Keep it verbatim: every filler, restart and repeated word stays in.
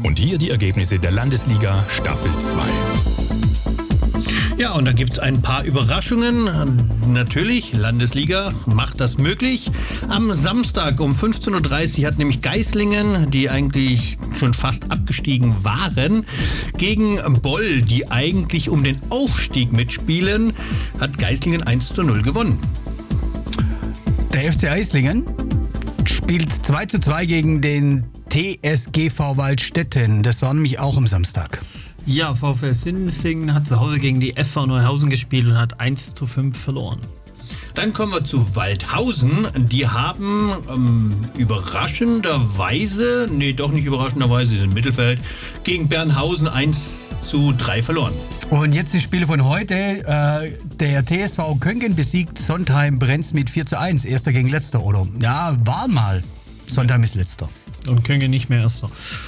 Und hier die Ergebnisse der Landesliga Staffel zwei. Ja, und da gibt es ein paar Überraschungen. Natürlich, Landesliga macht das möglich. Am Samstag um fünfzehn Uhr dreißig hat nämlich Geislingen, die eigentlich schon fast abgestiegen waren, gegen Boll, die eigentlich um den Aufstieg mitspielen, hat Geislingen eins zu null gewonnen. Der F C Eislingen spielt zwei zu zwei gegen den T S G V Waldstätten. Das war nämlich auch am Samstag. Ja, VfL Sindelfingen hat zu Hause gegen die F V Neuhausen gespielt und hat eins zu fünf verloren. Dann kommen wir zu Waldhausen. Die haben ähm, überraschenderweise, nee, doch nicht überraschenderweise, sie sind im Mittelfeld, gegen Bernhausen eins zu drei verloren. Und jetzt die Spiele von heute. Äh, der T S V Köngen besiegt Sontheim-Brenz mit vier zu eins. Erster gegen Letzter, oder? Ja, war mal. Sontheim ist Letzter. Und Köngen nicht mehr Erster.